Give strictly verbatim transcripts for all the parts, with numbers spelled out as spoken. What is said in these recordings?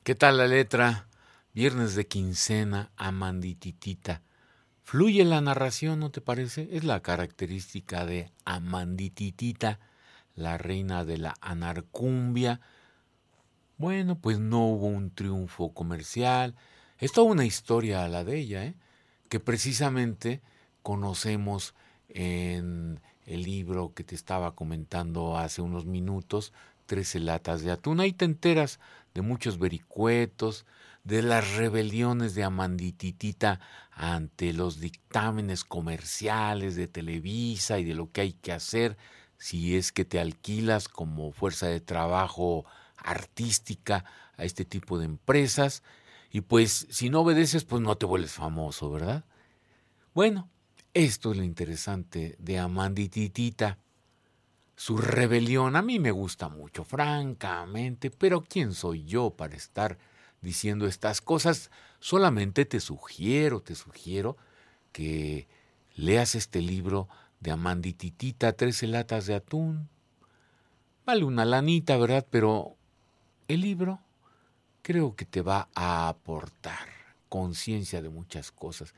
¿Qué tal la letra? Viernes de quincena, Amandititita. Fluye la narración, ¿no te parece? Es la característica de Amandititita, la reina de la anarcumbia. Bueno, pues no hubo un triunfo comercial. Es toda una historia la de ella, ¿eh? Que precisamente conocemos en el libro que te estaba comentando hace unos minutos, Trece latas de atún. Ahí te enteras de muchos vericuetos, de las rebeliones de Amandititita ante los dictámenes comerciales de Televisa y de lo que hay que hacer si es que te alquilas como fuerza de trabajo artística a este tipo de empresas. Y pues si no obedeces, pues no te vuelves famoso, ¿verdad? Bueno, esto es lo interesante de Amandititita. Su rebelión a mí me gusta mucho, francamente, pero ¿quién soy yo para estar diciendo estas cosas? Solamente te sugiero, te sugiero que leas este libro de Amandititita, Trece latas de atún. Vale una lanita, ¿verdad? Pero el libro creo que te va a aportar conciencia de muchas cosas.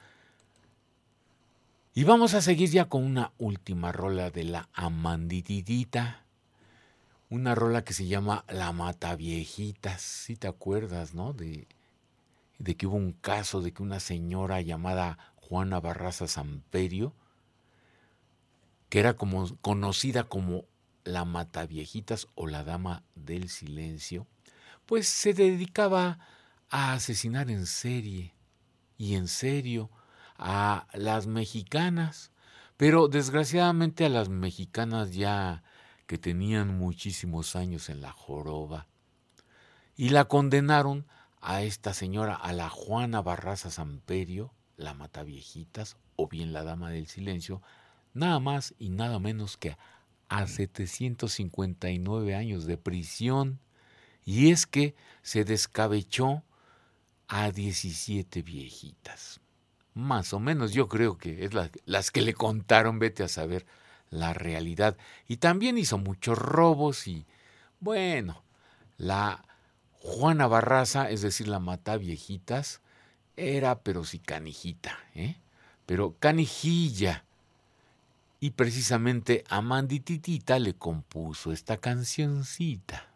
Y vamos a seguir ya con una última rola de la Amandititita. Una rola que se llama La Mataviejitas. Si te acuerdas, ¿no? De, de que hubo un caso de que una señora llamada Juana Barraza Samperio, que era como, conocida como la Mataviejitas o la Dama del Silencio, pues se dedicaba a asesinar en serie y en serio a las mexicanas, pero desgraciadamente a las mexicanas ya que tenían muchísimos años en la joroba, y la condenaron a esta señora, a la Juana Barraza Samperio, la Mataviejitas, o bien la Dama del Silencio, nada más y nada menos que a setecientos cincuenta y nueve años de prisión. Y es que se descabechó a diecisiete viejitas. Más o menos, yo creo que es la, las que le contaron, vete a saber la realidad. Y también hizo muchos robos y, bueno, la Juana Barraza, es decir, la Mataviejitas, era pero sí canijita, ¿eh? Pero canijilla. Y precisamente Amandititita le compuso esta cancioncita.